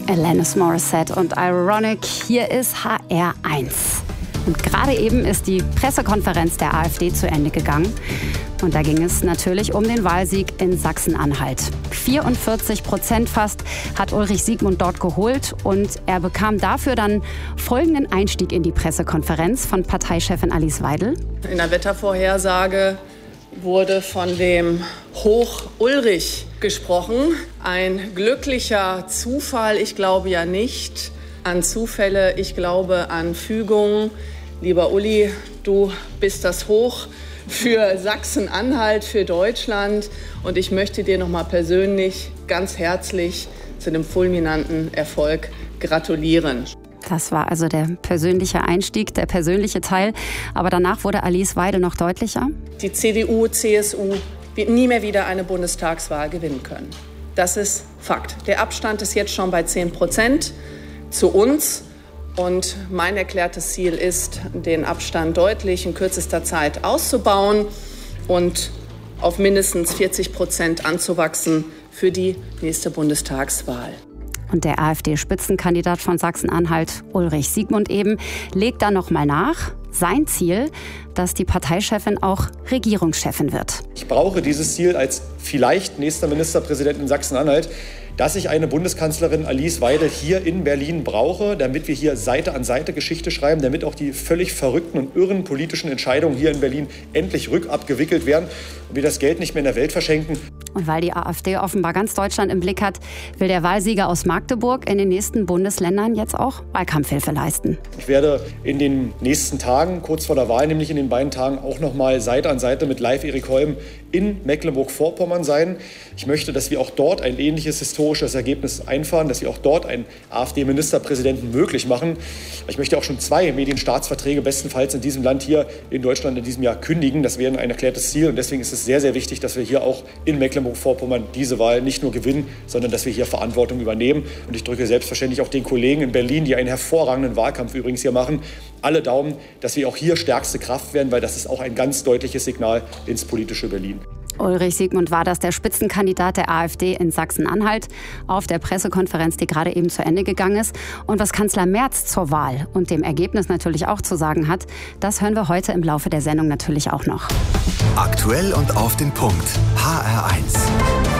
Alanis Morissette und Ironic. Hier ist HR1. Und gerade eben ist die Pressekonferenz der AfD zu Ende gegangen. Und da ging es natürlich um den Wahlsieg in Sachsen-Anhalt. 44% fast hat Ulrich Siegmund dort geholt. Und er bekam dafür dann folgenden Einstieg in die Pressekonferenz von Parteichefin Alice Weidel. In der Wettervorhersage wurde von dem Hoch Ulrich gesprochen. Ein glücklicher Zufall, ich glaube ja nicht an Zufälle, ich glaube an Fügungen. Lieber Uli, du bist das Hoch für Sachsen-Anhalt, für Deutschland. Und ich möchte dir nochmal persönlich ganz herzlich zu dem fulminanten Erfolg gratulieren. Das war also der persönliche Einstieg, der persönliche Teil. Aber danach wurde Alice Weidel noch deutlicher. Die CDU, CSU wird nie mehr wieder eine Bundestagswahl gewinnen können. Das ist Fakt. Der Abstand ist jetzt schon bei 10% zu uns. Und mein erklärtes Ziel ist, den Abstand deutlich in kürzester Zeit auszubauen und auf mindestens 40% anzuwachsen für die nächste Bundestagswahl. Und der AfD-Spitzenkandidat von Sachsen-Anhalt, Ulrich Siegmund eben, legt da noch mal nach. Sein Ziel, dass die Parteichefin auch Regierungschefin wird. Ich brauche dieses Ziel als vielleicht nächster Ministerpräsident in Sachsen-Anhalt, dass ich eine Bundeskanzlerin Alice Weidel hier in Berlin brauche, damit wir hier Seite an Seite Geschichte schreiben, damit auch die völlig verrückten und irren politischen Entscheidungen hier in Berlin endlich rückabgewickelt werden und wir das Geld nicht mehr in der Welt verschenken. Und weil die AfD offenbar ganz Deutschland im Blick hat, will der Wahlsieger aus Magdeburg in den nächsten Bundesländern jetzt auch Wahlkampfhilfe leisten. Ich werde in den nächsten Tagen, kurz vor der Wahl, nämlich in den beiden Tagen, auch noch mal Seite an Seite mit Live Erik Holm in Mecklenburg-Vorpommern sein. Ich möchte, dass wir auch dort ein ähnliches historisches Ergebnis einfahren, dass wir auch dort einen AfD-Ministerpräsidenten möglich machen. Ich möchte auch schon 2 Medienstaatsverträge bestenfalls in diesem Land hier in Deutschland in diesem Jahr kündigen. Das wäre ein erklärtes Ziel und deswegen ist es sehr, sehr wichtig, dass wir hier auch in Mecklenburg-Vorpommern diese Wahl nicht nur gewinnen, sondern dass wir hier Verantwortung übernehmen. Und ich drücke selbstverständlich auch den Kollegen in Berlin, die einen hervorragenden Wahlkampf übrigens hier machen, alle Daumen, dass wir auch hier stärkste Kraft werden, weil das ist auch ein ganz deutliches Signal ins politische Berlin. Ulrich Siegmund war das, der Spitzenkandidat der AfD in Sachsen-Anhalt, auf der Pressekonferenz, die gerade eben zu Ende gegangen ist. Und was Kanzler Merz zur Wahl und dem Ergebnis natürlich auch zu sagen hat, das hören wir heute im Laufe der Sendung natürlich auch noch. Aktuell und auf den Punkt. HR1.